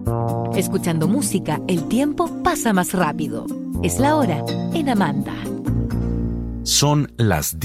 Escuchando música, el tiempo pasa más rápido. Es la hora en Amanda. Son las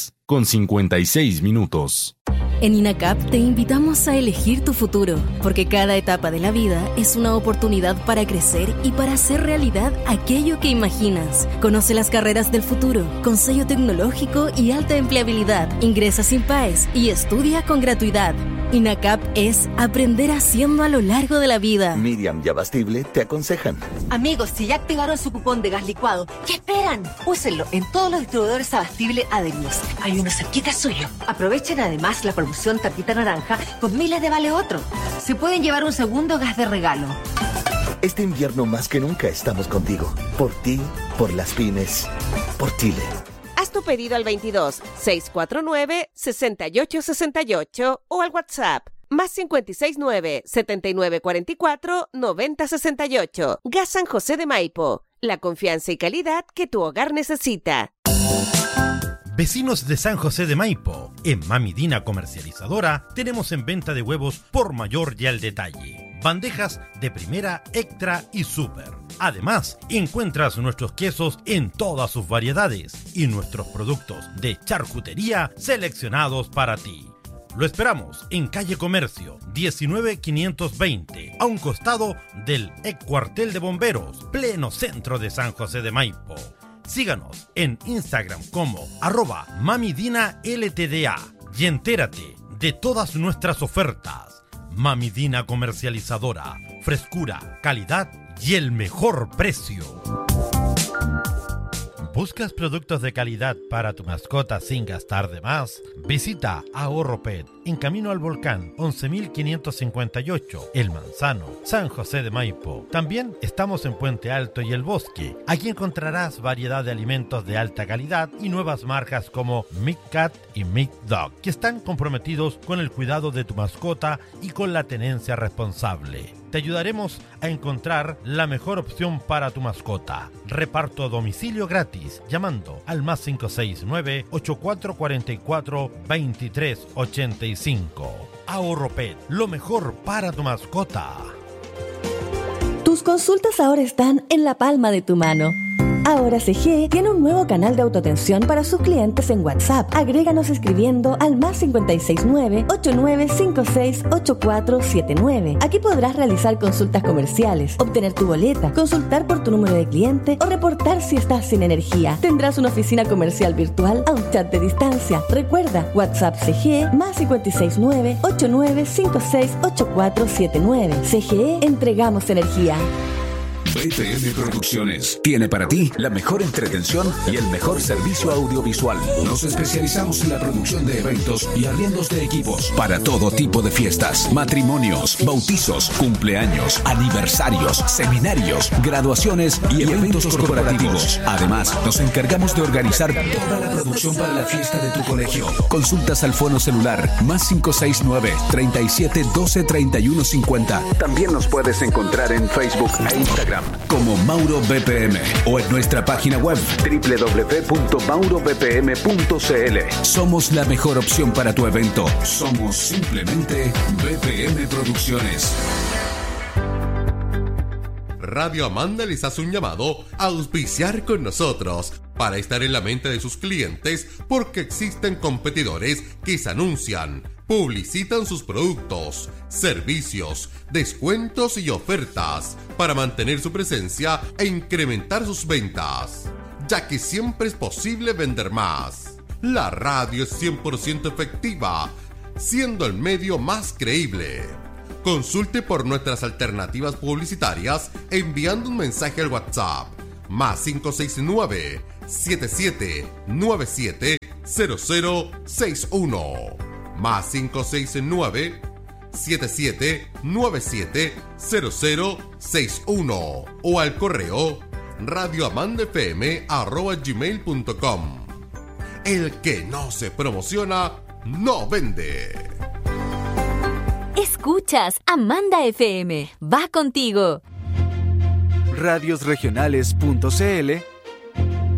10:56. En INACAP te invitamos a elegir tu futuro, porque cada etapa de la vida es una oportunidad para crecer y para hacer realidad aquello que imaginas. Conoce las carreras del futuro, con sello tecnológico y alta empleabilidad. Ingresa sin PAES y estudia con gratuidad. INACAP es aprender haciendo a lo largo de la vida. Miriam y Abastible te aconsejan. Amigos, si ya activaron su cupón de gas licuado, ¿qué esperan? Úsenlo en todos los distribuidores Abastible adheridos. Hay uno cerquita suyo. Aprovechen además la promoción Tapita Naranja con miles de vale otro. Se pueden llevar un segundo gas de regalo. Este invierno más que nunca estamos contigo. Por ti, por las pymes, por Chile. Haz tu pedido al 22 649 6868 o al WhatsApp más 569 7944 9068. Gas San José de Maipo. La confianza y calidad que tu hogar necesita. Vecinos de San José de Maipo, en Mami Dina Comercializadora tenemos en venta de huevos por mayor y al detalle. Bandejas de primera, extra y super. Además, encuentras nuestros quesos en todas sus variedades y nuestros productos de charcutería seleccionados para ti. Lo esperamos en Calle Comercio, 19520, a un costado del ex cuartel de bomberos, pleno centro de San José de Maipo. Síganos en Instagram como @mamidinaltda y entérate de todas nuestras ofertas. Mami Dina Comercializadora, frescura, calidad y el mejor precio. ¿Buscas productos de calidad para tu mascota sin gastar de más? Visita Ahorro Pet en Camino al Volcán 11.558, El Manzano, San José de Maipo. También estamos en Puente Alto y El Bosque. Aquí encontrarás variedad de alimentos de alta calidad y nuevas marcas como Meat Cat y Meat Dog, que están comprometidos con el cuidado de tu mascota y con la tenencia responsable. Te ayudaremos a encontrar la mejor opción para tu mascota. Reparto a domicilio gratis llamando al más 569-8444-2385. Ahorro Pet, lo mejor para tu mascota. Tus consultas ahora están en la palma de tu mano. Ahora CG tiene un nuevo canal de autoatención para sus clientes en WhatsApp. Agréganos escribiendo al más 569-8956-8479. Aquí podrás realizar consultas comerciales, obtener tu boleta, consultar por tu número de cliente o reportar si estás sin energía. Tendrás una oficina comercial virtual a un chat de distancia. Recuerda, WhatsApp CG más 569-8956-8479. CGE, entregamos energía. BPM Producciones tiene para ti la mejor entretención y el mejor servicio audiovisual. Nos especializamos en la producción de eventos y arriendos de equipos para todo tipo de fiestas, matrimonios, bautizos, cumpleaños, aniversarios, seminarios, graduaciones y eventos corporativos. Además, nos encargamos de organizar toda la producción para la fiesta de tu colegio. Consultas al fono celular más 569 37 12 31 50. También nos puedes encontrar en Facebook e Instagram como Mauro BPM o en nuestra página web www.maurobpm.cl. Somos la mejor opción para tu evento. Somos simplemente BPM Producciones. Radio Amanda les hace un llamado a auspiciar con nosotros para estar en la mente de sus clientes, porque existen competidores que se anuncian, publicitan sus productos, servicios, descuentos y ofertas para mantener su presencia e incrementar sus ventas, ya que siempre es posible vender más. La radio es 100% efectiva, siendo el medio más creíble. Consulte por nuestras alternativas publicitarias enviando un mensaje al WhatsApp más 569 7797 0061 más 569 7797 0061 o al correo radioamandafm@gmail.com. El que no se promociona no vende. Escuchas Amanda FM. Va contigo. Radiosregionales.cl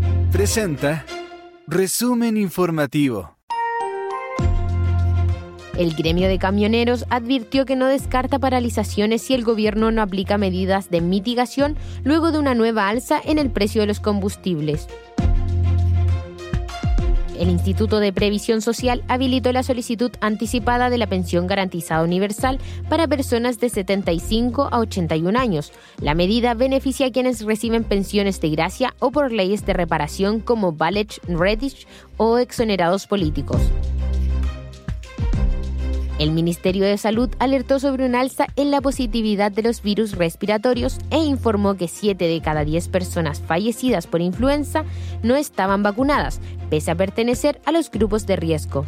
presenta Resumen Informativo. El gremio de camioneros advirtió que no descarta paralizaciones si el gobierno no aplica medidas de mitigación luego de una nueva alza en el precio de los combustibles. El Instituto de Previsión Social habilitó la solicitud anticipada de la pensión garantizada universal para personas de 75 a 81 años. La medida beneficia a quienes reciben pensiones de gracia o por leyes de reparación como Balech Reddish o exonerados políticos. El Ministerio de Salud alertó sobre un alza en la positividad de los virus respiratorios e informó que 7 de cada 10 personas fallecidas por influenza no estaban vacunadas, pese a pertenecer a los grupos de riesgo.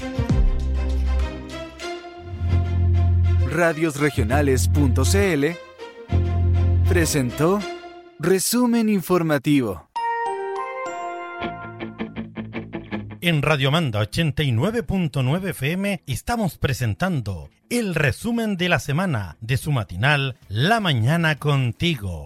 Radiosregionales.cl presentó Resumen Informativo. En Radio Manda 89.9 FM estamos presentando el resumen de la semana de su matinal La Mañana Contigo.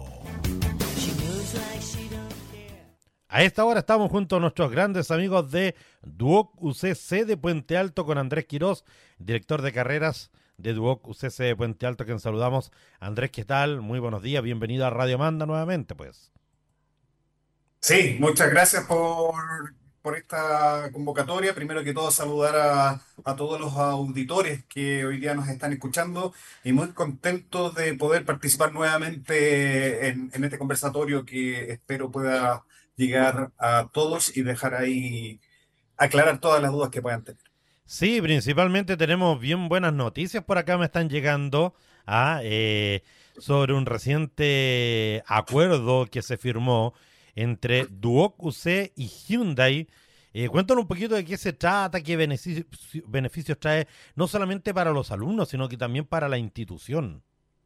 A esta hora estamos junto a nuestros grandes amigos de Duoc UCC de Puente Alto con Andrés Quirós, director de carreras de Duoc UCC de Puente Alto, quien saludamos. Andrés, ¿qué tal? Muy buenos días, bienvenido a Radio Manda nuevamente, pues. Sí, muchas gracias por esta convocatoria. Primero que todo, saludar a todos los auditores que hoy día nos están escuchando y muy contentos de poder participar nuevamente en este conversatorio que espero pueda llegar a todos y dejar ahí aclarar todas las dudas que puedan tener. Sí, principalmente tenemos bien buenas noticias por acá, me están llegando sobre un reciente acuerdo que se firmó entre Duoc UC y Hyundai. Cuéntanos un poquito de qué se trata, qué beneficios trae, no solamente para los alumnos, sino que también para la institución.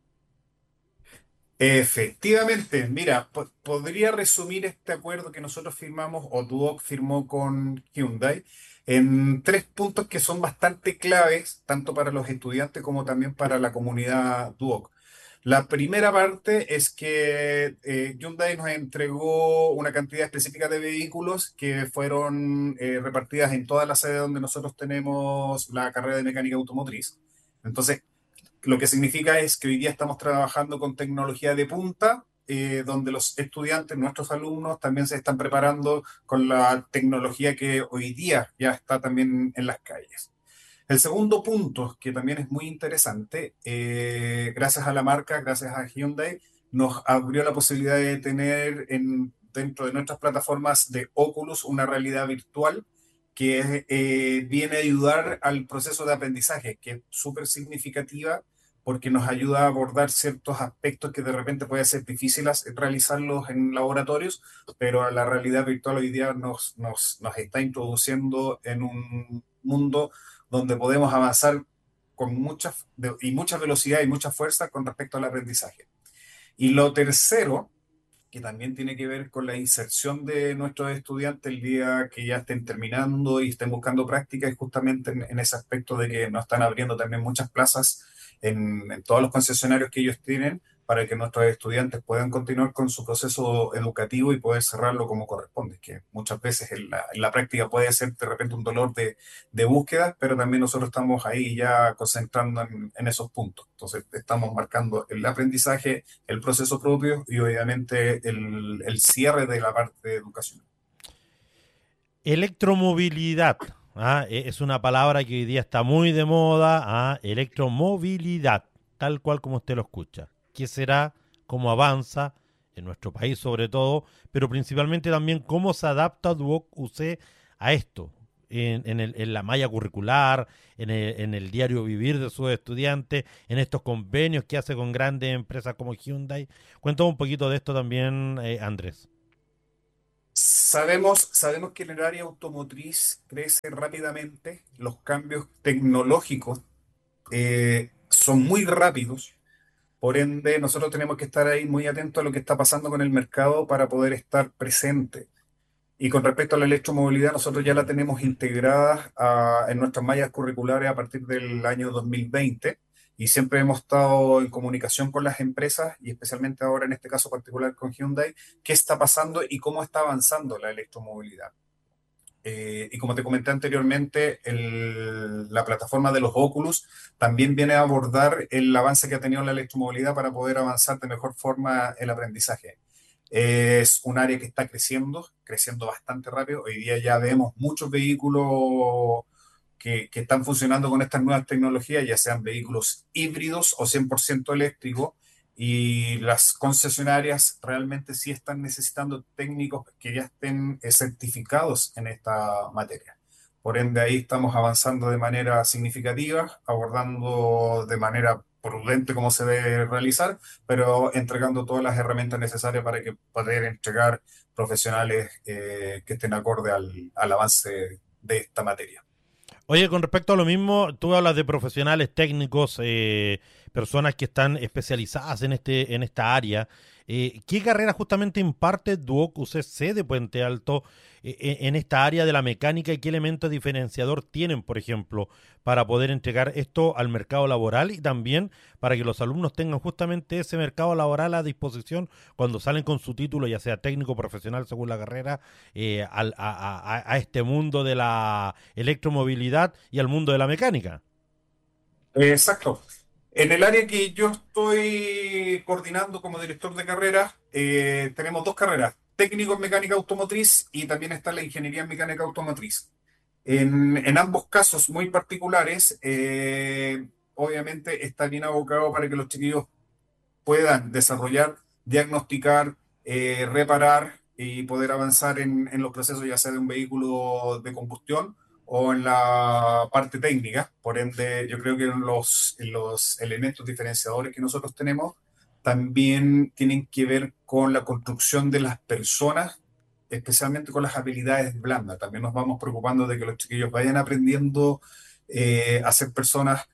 Efectivamente, mira, podría resumir este acuerdo que nosotros firmamos o Duoc firmó con Hyundai en 3 puntos que son bastante claves, tanto para los estudiantes como también para la comunidad Duoc. La primera parte es que Hyundai nos entregó una cantidad específica de vehículos que fueron repartidas en todas las sedes donde nosotros tenemos la carrera de mecánica automotriz. Entonces, lo que significa es que hoy día estamos trabajando con tecnología de punta, donde los estudiantes, nuestros alumnos, también se están preparando con la tecnología que hoy día ya está también en las calles. El segundo punto, que también es muy interesante, gracias a la marca, gracias a Hyundai, nos abrió la posibilidad de tener dentro de nuestras plataformas de Oculus una realidad virtual que viene a ayudar al proceso de aprendizaje, que es súper significativa porque nos ayuda a abordar ciertos aspectos que de repente puede ser difíciles realizarlos en laboratorios, pero la realidad virtual hoy día nos está introduciendo en un mundo donde podemos avanzar con mucha velocidad y mucha fuerza con respecto al aprendizaje. Y lo tercero, que también tiene que ver con la inserción de nuestros estudiantes el día que ya estén terminando y estén buscando práctica, es justamente en ese aspecto de que nos están abriendo también muchas plazas en todos los concesionarios que ellos tienen para que nuestros estudiantes puedan continuar con su proceso educativo y poder cerrarlo como corresponde, que muchas veces en la práctica puede ser de repente un dolor de búsqueda, pero también nosotros estamos ahí ya concentrando en esos puntos. Entonces estamos marcando el aprendizaje, el proceso propio y obviamente el cierre de la parte educacional. Electromovilidad. Es una palabra que hoy día está muy de moda, electromovilidad, tal cual como usted lo escucha. ¿Qué será? ¿Cómo avanza? En nuestro país sobre todo, pero principalmente también cómo se adapta Duoc UC a esto, en la malla curricular, en el diario vivir de sus estudiantes, en estos convenios que hace con grandes empresas como Hyundai. Cuéntame un poquito de esto también, Andrés. Sabemos que en el área automotriz crece rápidamente, los cambios tecnológicos son muy rápidos, por ende nosotros tenemos que estar ahí muy atentos a lo que está pasando con el mercado para poder estar presente. Y con respecto a la electromovilidad, nosotros ya la tenemos integrada en nuestras mallas curriculares a partir del año 2020 y siempre hemos estado en comunicación con las empresas y especialmente ahora en este caso particular con Hyundai, qué está pasando y cómo está avanzando la electromovilidad. Y como te comenté anteriormente, la plataforma de los Oculus también viene a abordar el avance que ha tenido la electromovilidad para poder avanzar de mejor forma el aprendizaje. Es un área que está creciendo bastante rápido. Hoy día ya vemos muchos vehículos que están funcionando con estas nuevas tecnologías, ya sean vehículos híbridos o 100% eléctricos, y las concesionarias realmente sí están necesitando técnicos que ya estén certificados en esta materia. Por ende, ahí estamos avanzando de manera significativa, abordando de manera prudente cómo se debe realizar, pero entregando todas las herramientas necesarias para que poder entregar profesionales que estén acorde al avance de esta materia. Oye, con respecto a lo mismo, tú hablas de profesionales técnicos, personas que están especializadas en esta área. ¿Qué carrera justamente imparte Duoc UCC de Puente Alto en esta área de la mecánica y qué elemento diferenciador tienen, por ejemplo, para poder entregar esto al mercado laboral y también para que los alumnos tengan justamente ese mercado laboral a disposición cuando salen con su título, ya sea técnico, profesional, según la carrera, a este mundo de la electromovilidad y al mundo de la mecánica? Exacto. En el área que yo estoy coordinando como director de carrera, tenemos dos carreras, técnico en mecánica automotriz y también está la ingeniería en mecánica automotriz. En ambos casos muy particulares, obviamente está bien abocado para que los chiquillos puedan desarrollar, diagnosticar, reparar y poder avanzar en los procesos, ya sea de un vehículo de combustión o en la parte técnica. Por ende, yo creo que los elementos diferenciadores que nosotros tenemos también tienen que ver con la construcción de las personas, especialmente con las habilidades blandas. También nos vamos preocupando de que los chiquillos vayan aprendiendo a ser personas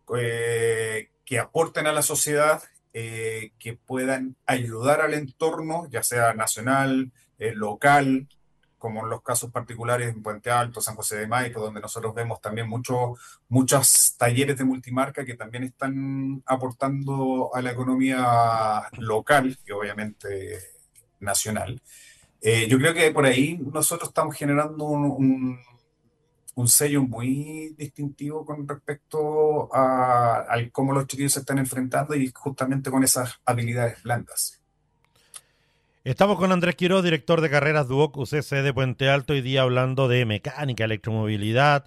que aporten a la sociedad, que puedan ayudar al entorno, ya sea nacional, local, como en los casos particulares en Puente Alto, San José de Maipo, donde nosotros vemos también muchos talleres de multimarca que también están aportando a la economía local y obviamente nacional. Yo creo que por ahí nosotros estamos generando un sello muy distintivo con respecto a cómo los chiquillos se están enfrentando y justamente con esas habilidades blandas. Estamos con Andrés Quiroz, director de carreras Duoc UCC de Puente Alto, hoy día hablando de mecánica, electromovilidad.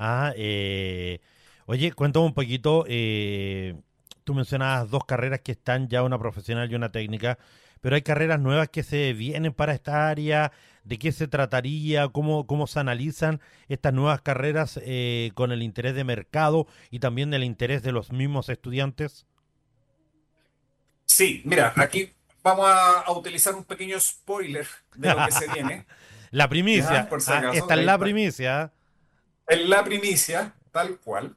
Oye, cuéntame un poquito, tú mencionabas dos carreras que están ya, una profesional y una técnica, pero hay carreras nuevas que se vienen para esta área. ¿De qué se trataría? ¿Cómo se analizan estas nuevas carreras con el interés de mercado y también el interés de los mismos estudiantes? Sí, mira, aquí vamos a utilizar un pequeño spoiler de lo que se viene. La primicia. Ya, por si acaso. Esta es la primicia. En la primicia, tal cual.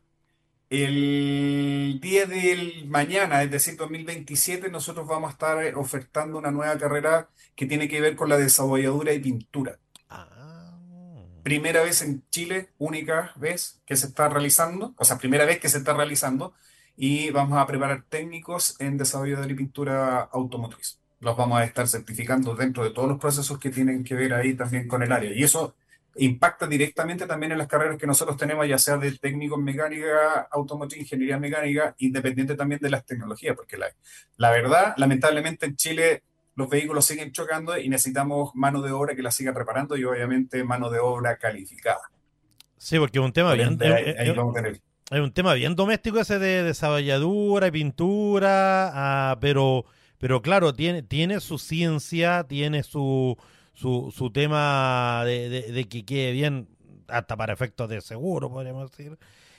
El día del mañana, es decir, 2027, nosotros vamos a estar ofertando una nueva carrera que tiene que ver con la desolladura y pintura. Primera vez en Chile, única vez que se está realizando, o sea, primera vez que se está realizando, y vamos a preparar técnicos en desolladura y pintura automotriz. Los vamos a estar certificando dentro de todos los procesos que tienen que ver ahí también con el área. Y eso impacta directamente también en las carreras que nosotros tenemos, ya sea de técnico en mecánica automotriz, ingeniería mecánica, independiente también de las tecnologías, porque la verdad, lamentablemente en Chile los vehículos siguen chocando y necesitamos mano de obra que la siga reparando y obviamente mano de obra calificada. Sí, porque es un tema bien... Ahí vamos a tener. Es un tema bien doméstico ese de desolladura y pintura, pero claro, tiene su ciencia, tiene su tema de que quede bien, hasta para efectos de seguro, podríamos decir.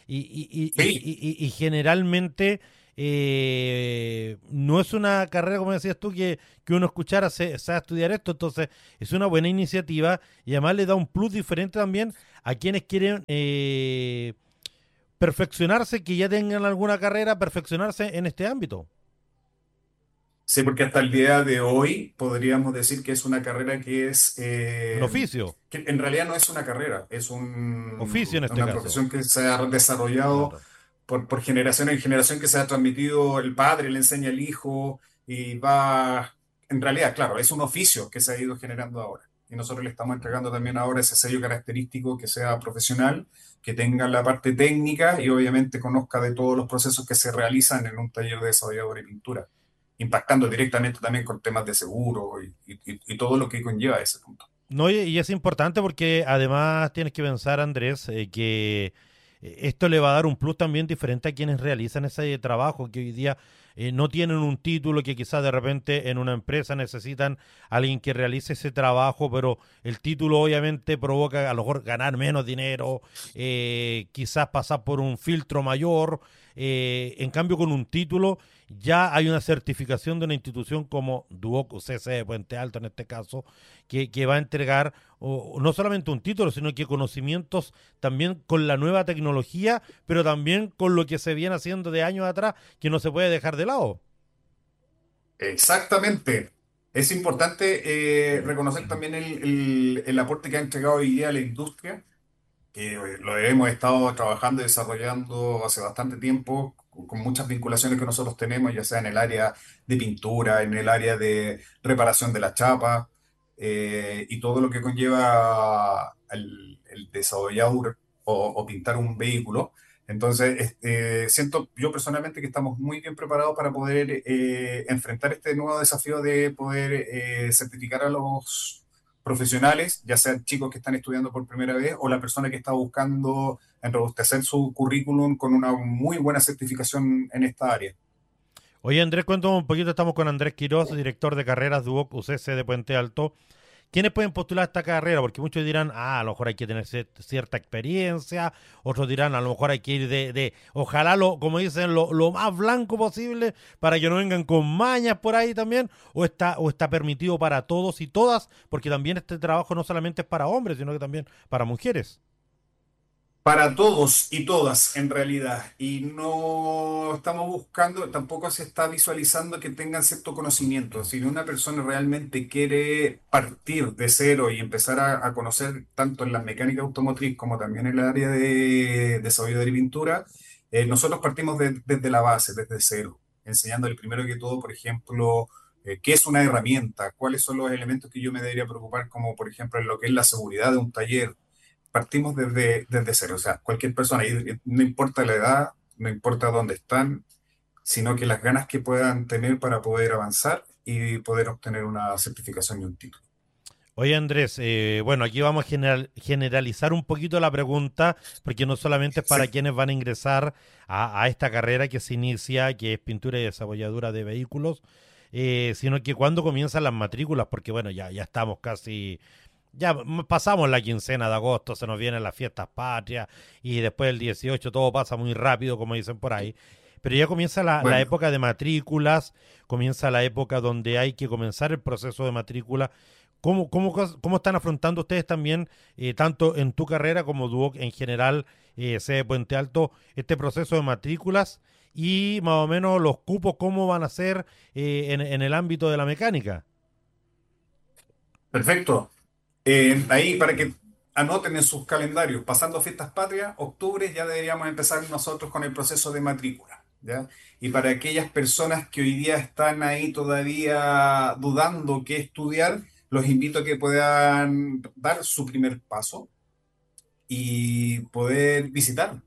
Y generalmente no es una carrera, como decías tú, que uno escuchara, se va a estudiar esto. Entonces es una buena iniciativa y además le da un plus diferente también a quienes quieren perfeccionarse, que ya tengan alguna carrera, perfeccionarse en este ámbito. Sí, porque hasta el día de hoy podríamos decir que es una carrera que es... un oficio. Que en realidad no es una carrera, es un oficio en este una caso. Profesión que se ha desarrollado por generación en generación, que se ha transmitido, el padre le enseña al hijo y va... En realidad, claro, es un oficio que se ha ido generando ahora. y nosotros le estamos entregando también ahora ese sello característico que sea profesional, que tenga la parte técnica y obviamente conozca de todos los procesos que se realizan en un taller de desarrollador y pintura, impactando directamente también con temas de seguro y todo lo que conlleva ese punto. No, y es importante porque además tienes que pensar, Andrés, que esto le va a dar un plus también diferente a quienes realizan ese trabajo, que hoy día no tienen un título, que quizás de repente en una empresa necesitan a alguien que realice ese trabajo, pero el título obviamente provoca a lo mejor ganar menos dinero, quizás pasar por un filtro mayor. En cambio, con un título ya hay una certificación de una institución como Duoc UCC de Puente Alto, en este caso, que va a entregar no solamente un título, sino que conocimientos también con la nueva tecnología, pero también con lo que se viene haciendo de años atrás, que no se puede dejar de lado. Exactamente. Es importante reconocer también el aporte que ha entregado hoy día la industria, que lo hemos estado trabajando y desarrollando hace bastante tiempo, con muchas vinculaciones que nosotros tenemos, ya sea en el área de pintura, en el área de reparación de la chapa, y todo lo que conlleva el desarrollar o pintar un vehículo. Entonces, siento yo personalmente que estamos muy bien preparados para poder enfrentar este nuevo desafío de poder certificar a los profesionales, ya sean chicos que están estudiando por primera vez o la persona que está buscando enrobustecer su currículum con una muy buena certificación en esta área. Oye, Andrés, cuéntame un poquito, estamos con Andrés Quiroz, director de carreras Duoc UCC de Puente Alto. ¿Quiénes pueden postular esta carrera? Porque muchos dirán, a lo mejor hay que tener cierta experiencia, otros dirán, a lo mejor hay que ir ojalá, como dicen, lo más blanco posible para que no vengan con mañas por ahí también, o está permitido para todos y todas, porque también este trabajo no solamente es para hombres, sino que también para mujeres. Para todos y todas, en realidad. Y no estamos buscando, tampoco se está visualizando que tengan cierto conocimiento. Si una persona realmente quiere partir de cero y empezar a conocer tanto en la mecánica automotriz como también en el área de desarrollo de pintura, nosotros partimos desde la base, desde cero, enseñándole primero que todo, por ejemplo, qué es una herramienta, cuáles son los elementos que yo me debería preocupar, como por ejemplo en lo que es la seguridad de un taller. Partimos desde cero, o sea, cualquier persona, y no importa la edad, no importa dónde están, sino que las ganas que puedan tener para poder avanzar y poder obtener una certificación y un título. Oye, Andrés, bueno, aquí vamos a generalizar un poquito la pregunta, porque no solamente es para quienes van a ingresar a esta carrera que se inicia, que es pintura y desarrolladura de vehículos, sino que cuándo comienzan las matrículas, porque bueno, ya estamos casi... Ya pasamos la quincena de agosto, se nos vienen las fiestas patrias y después el 18 todo pasa muy rápido, como dicen por ahí. Pero ya comienza la época de matrículas, comienza la época donde hay que comenzar el proceso de matrícula. ¿Cómo están afrontando ustedes también, tanto en tu carrera como Duoc en general, sede Puente Alto, este proceso de matrículas y más o menos los cupos, cómo van a ser en el ámbito de la mecánica? Perfecto. Ahí para que anoten en sus calendarios, pasando fiestas patrias, octubre ya deberíamos empezar nosotros con el proceso de matrícula, ¿ya? Y para aquellas personas que hoy día están ahí todavía dudando qué estudiar, los invito a que puedan dar su primer paso y poder visitar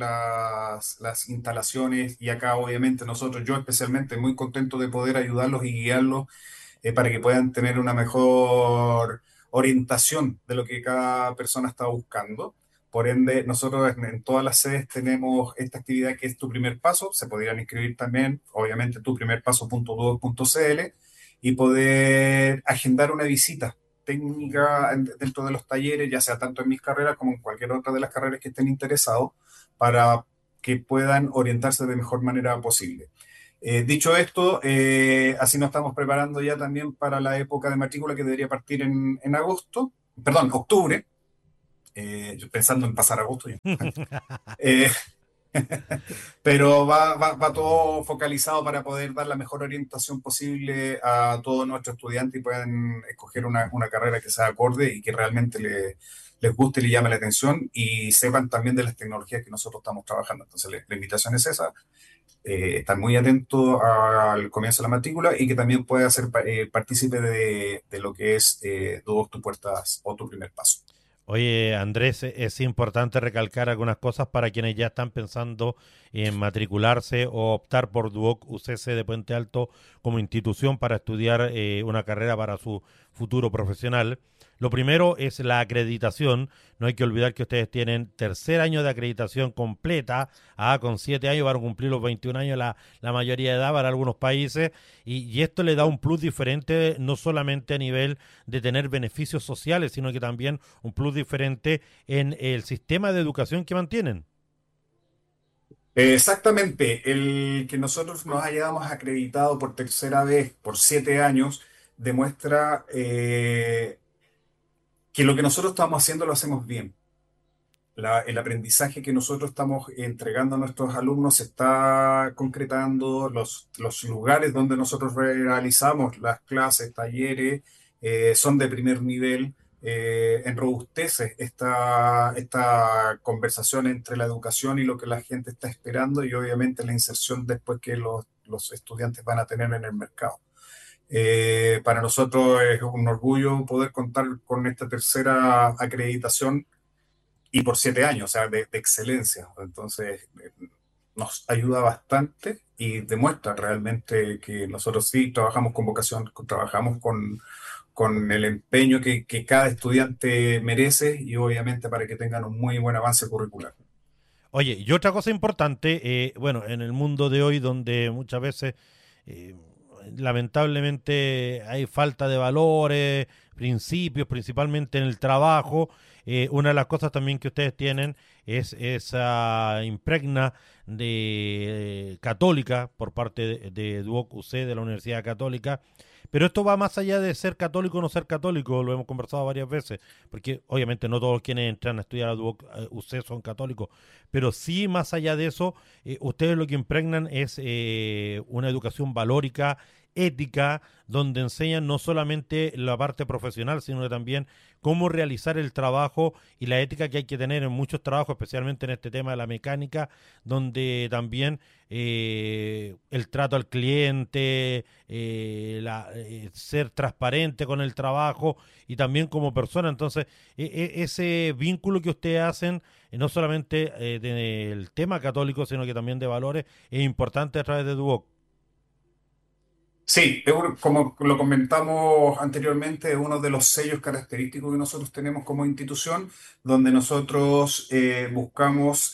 las instalaciones. Y acá obviamente nosotros, yo especialmente, muy contento de poder ayudarlos y guiarlos para que puedan tener una mejor orientación de lo que cada persona está buscando. Por ende, nosotros en todas las sedes tenemos esta actividad que es Tu Primer Paso. Se podrían inscribir también, obviamente, tuprimerpaso.duoc.cl y poder agendar una visita técnica dentro de los talleres, ya sea tanto en mis carreras como en cualquier otra de las carreras que estén interesados, para que puedan orientarse de mejor manera posible. Dicho esto, así nos estamos preparando ya también para la época de matrícula que debería partir en octubre, pensando en pasar agosto ya. Pero va todo focalizado para poder dar la mejor orientación posible a todos nuestros estudiantes y puedan escoger una carrera que sea acorde y que realmente les guste y les llame la atención y sepan también de las tecnologías que nosotros estamos trabajando. Entonces, la invitación es esa. estar muy atento al comienzo de la matrícula y que también pueda ser partícipe de lo que es Duoc Tu Puertas o Tu Primer Paso. Oye, Andrés, es importante recalcar algunas cosas para quienes ya están pensando en matricularse o optar por Duoc UCC de Puente Alto como institución para estudiar una carrera para su futuro profesional. Lo primero es la acreditación. No hay que olvidar que ustedes tienen tercer año de acreditación completa. Con 7 años van a cumplir los 21 años la mayoría de edad para algunos países. Y esto le da un plus diferente, no solamente a nivel de tener beneficios sociales, sino que también un plus diferente en el sistema de educación que mantienen. Exactamente, el que nosotros nos hayamos acreditado por tercera vez, por 7 años, demuestra que lo que nosotros estamos haciendo lo hacemos bien. El aprendizaje que nosotros estamos entregando a nuestros alumnos se está concretando, los lugares donde nosotros realizamos las clases, talleres, son de primer nivel, enrobustece esta conversación entre la educación y lo que la gente está esperando y obviamente la inserción después que los estudiantes van a tener en el mercado. Para nosotros es un orgullo poder contar con esta tercera acreditación y por 7 años, o sea, de excelencia. Entonces, nos ayuda bastante y demuestra realmente que nosotros sí trabajamos con vocación, trabajamos con el empeño que cada estudiante merece y obviamente para que tengan un muy buen avance curricular. Oye, y otra cosa importante, bueno, en el mundo de hoy donde muchas veces lamentablemente hay falta de valores, principios, principalmente en el trabajo. Una de las cosas también que ustedes tienen es esa impregna de católica por parte de Duoc UC, de la Universidad Católica. Pero esto va más allá de ser católico o no ser católico, lo hemos conversado varias veces, porque obviamente no todos quienes entran a estudiar a Duoc UC son católicos, pero sí más allá de eso, ustedes lo que impregnan es una educación valórica, ética, donde enseñan no solamente la parte profesional, sino también cómo realizar el trabajo y la ética que hay que tener en muchos trabajos, especialmente en este tema de la mecánica, donde también el trato al cliente, ser transparente con el trabajo y también como persona. Entonces, ese vínculo que ustedes hacen, no solamente del tema católico, sino que también de valores, es importante a través de Duoc. Sí, como lo comentamos anteriormente, es uno de los sellos característicos que nosotros tenemos como institución, donde nosotros buscamos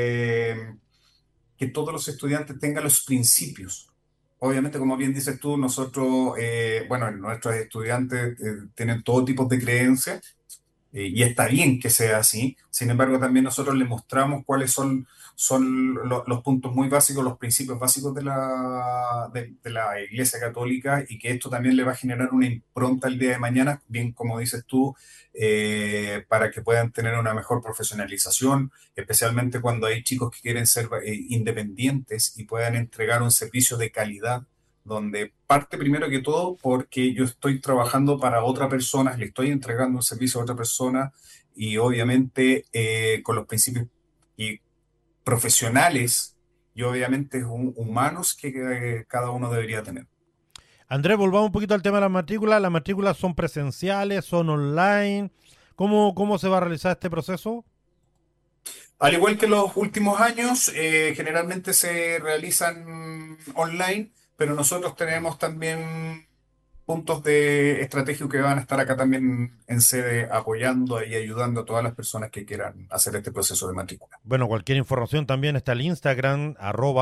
que todos los estudiantes tengan los principios. Obviamente, como bien dices tú, nosotros, bueno, nuestros estudiantes tienen todo tipo de creencias y está bien que sea así. Sin embargo, también nosotros les mostramos cuáles son los puntos muy básicos, los principios básicos de la Iglesia Católica y que esto también le va a generar una impronta el día de mañana, bien como dices tú, para que puedan tener una mejor profesionalización, especialmente cuando hay chicos que quieren ser independientes y puedan entregar un servicio de calidad donde parte primero que todo porque yo estoy trabajando para otra persona, le estoy entregando un servicio a otra persona y obviamente con los principios y profesionales y obviamente humanos que cada uno debería tener. Andrés, volvamos un poquito al tema de las matrículas. ¿Las matrículas son presenciales, son online? ¿Cómo se va a realizar este proceso? Al igual que los últimos años, generalmente se realizan online, pero nosotros tenemos también puntos de estrategia que van a estar acá también en sede apoyando y ayudando a todas las personas que quieran hacer este proceso de matrícula. Bueno, cualquier información también está el Instagram,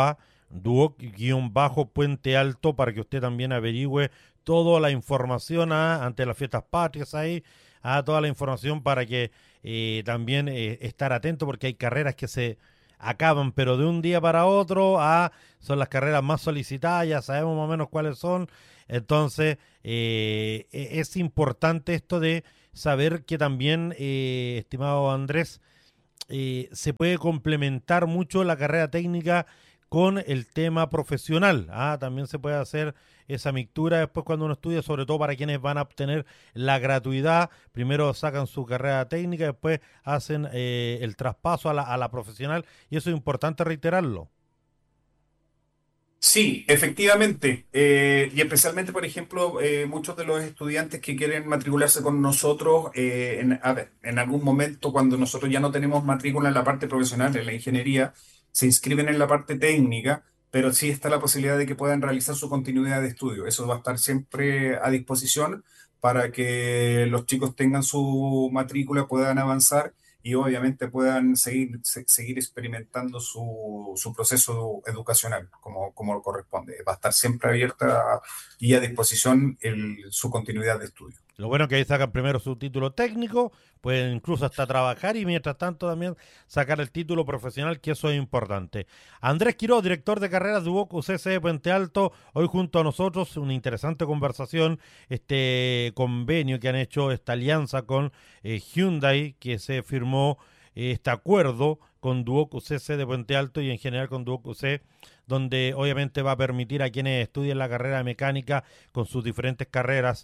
@duoc_Puente Alto, para que usted también averigüe toda la información ante las fiestas patrias ahí, toda la información para que también estar atento, porque hay carreras que se acaban, pero de un día para otro, son las carreras más solicitadas, ya sabemos más o menos cuáles son. Entonces, es importante esto de saber que también, estimado Andrés, se puede complementar mucho la carrera técnica con el tema profesional. También se puede hacer esa mixtura después cuando uno estudia, sobre todo para quienes van a obtener la gratuidad. Primero sacan su carrera técnica, después hacen el traspaso a la profesional, y eso es importante reiterarlo. Sí, efectivamente. Y especialmente, por ejemplo, muchos de los estudiantes que quieren matricularse con nosotros, en algún momento, cuando nosotros ya no tenemos matrícula en la parte profesional, en la ingeniería, se inscriben en la parte técnica, pero sí está la posibilidad de que puedan realizar su continuidad de estudio. Eso va a estar siempre a disposición para que los chicos tengan su matrícula, puedan avanzar y obviamente puedan seguir experimentando su proceso educacional como corresponde. Va a estar siempre abierta y a disposición su continuidad de estudio. Lo bueno es que ahí sacan primero su título técnico, pueden incluso hasta trabajar y mientras tanto también sacar el título profesional, que eso es importante. Andrés Quiroz, director de carreras de UOC UCC de Puente Alto, hoy junto a nosotros, una interesante conversación, este convenio que han hecho, esta alianza con Hyundai, que se firmó este acuerdo con Duoc UCC de Puente Alto y en general con Duoc UCC, donde obviamente va a permitir a quienes estudien la carrera de mecánica con sus diferentes carreras,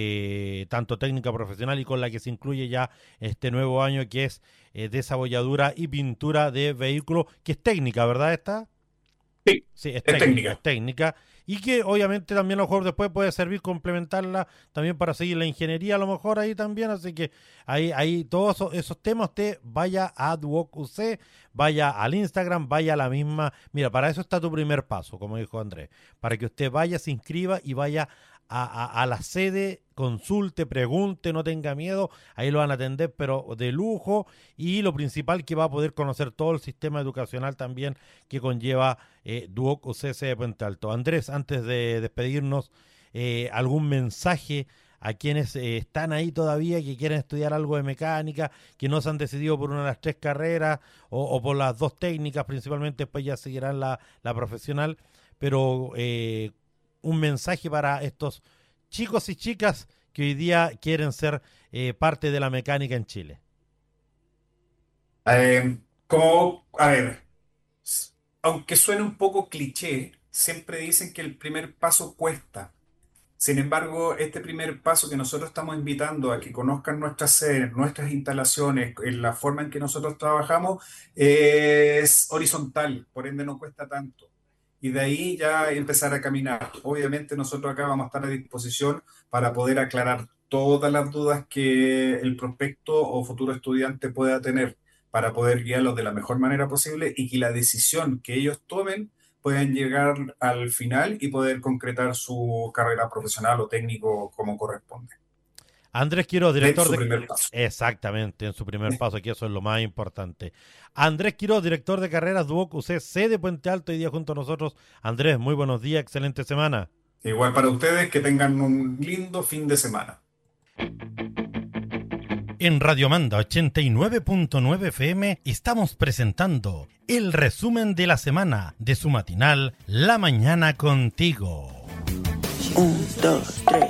tanto técnica profesional y con la que se incluye ya este nuevo año, que es desabolladura y pintura de vehículos, que es técnica, ¿verdad esta? Sí, es técnica. Es técnica. Y que obviamente también a lo mejor después puede servir complementarla también para seguir la ingeniería a lo mejor ahí también, así que ahí todos esos temas usted vaya a Duoc UC, vaya al Instagram, vaya a la misma, mira, para eso está tu primer paso, como dijo Andrés, para que usted vaya, se inscriba y vaya a la sede, consulte, pregunte, no tenga miedo, ahí lo van a atender pero de lujo, y lo principal que va a poder conocer todo el sistema educacional también que conlleva Duoc UCC de Puente Alto. Andrés, antes de despedirnos, algún mensaje a quienes están ahí todavía, que quieren estudiar algo de mecánica, que no se han decidido por una de las 3 carreras o por las 2 técnicas principalmente, después ya seguirán la profesional, pero un mensaje para estos chicos y chicas que hoy día quieren ser parte de la mecánica en Chile. Aunque suene un poco cliché, siempre dicen que el primer paso cuesta. Sin embargo, este primer paso que nosotros estamos invitando a que conozcan nuestras sedes, nuestras instalaciones, en la forma en que nosotros trabajamos, es horizontal, por ende no cuesta tanto. Y de ahí ya empezar a caminar. Obviamente nosotros acá vamos a estar a disposición para poder aclarar todas las dudas que el prospecto o futuro estudiante pueda tener, para poder guiarlos de la mejor manera posible y que la decisión que ellos tomen puedan llegar al final y poder concretar su carrera profesional o técnico como corresponde. Andrés Quiroz, director en su primer paso. Exactamente, en su primer paso, que eso es lo más importante. Andrés Quiroz, director de carreras Duoc UCC de Puente Alto, hoy día junto a nosotros. Andrés, muy buenos días, excelente semana. Igual para ustedes, que tengan un lindo fin de semana. En Radio Manda 89.9 FM estamos presentando el resumen de la semana de su matinal La Mañana Contigo. 1, 2, 3.